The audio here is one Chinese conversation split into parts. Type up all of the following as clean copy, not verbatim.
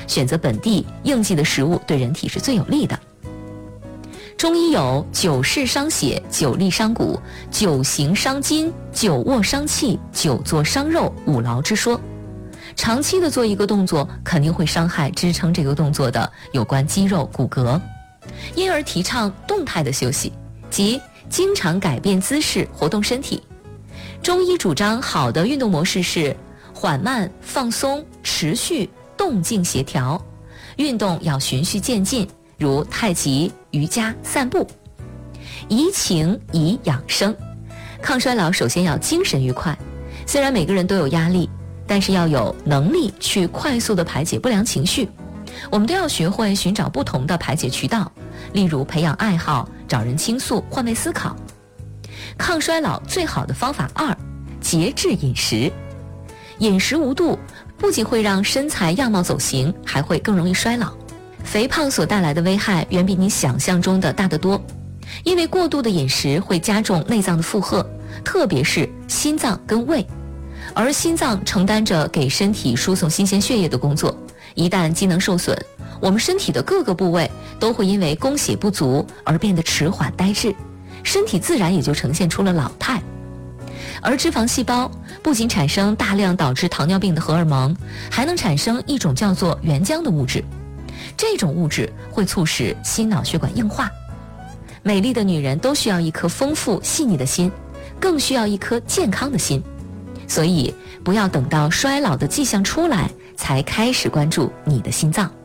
选择本地应季的食物对人体是最有利的。中医有久视伤血、久立伤骨、久行伤筋、久卧伤气、久坐伤肉、五劳之说。长期的做一个动作肯定会伤害支撑这个动作的有关肌肉骨骼，因而提倡动态的休息，即经常改变姿势活动身体。中医主张好的运动模式是缓慢、放松、持续、动静协调，运动要循序渐进，如太极、瑜伽、散步。怡情以养生，抗衰老首先要精神愉快。虽然每个人都有压力，但是要有能力去快速地排解不良情绪。我们都要学会寻找不同的排解渠道，例如培养爱好、找人倾诉、换位思考。抗衰老最好的方法2，节制饮食。饮食无度不仅会让身材样貌走形，还会更容易衰老。肥胖所带来的危害远比你想象中的大得多，因为过度的饮食会加重内脏的负荷，特别是心脏跟胃。而心脏承担着给身体输送新鲜血液的工作，一旦机能受损，我们身体的各个部位都会因为供血不足而变得迟缓呆滞，身体自然也就呈现出了老态。而脂肪细胞不仅产生大量导致糖尿病的荷尔蒙，还能产生一种叫做原浆的物质，这种物质会促使心脑血管硬化。美丽的女人都需要一颗丰富细腻的心，更需要一颗健康的心。所以不要等到衰老的迹象出来才开始关注你的心脏。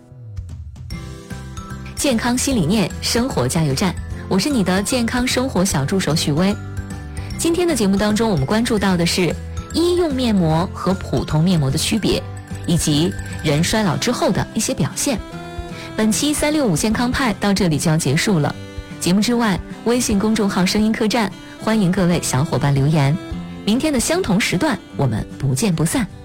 健康新理念，生活加油站，我是你的健康生活小助手许薇。今天的节目当中，我们关注到的是医用面膜和普通面膜的区别，以及人衰老之后的一些表现。本期365健康派到这里就要结束了。节目之外，微信公众号声音客栈，欢迎各位小伙伴留言。明天的相同时段，我们不见不散。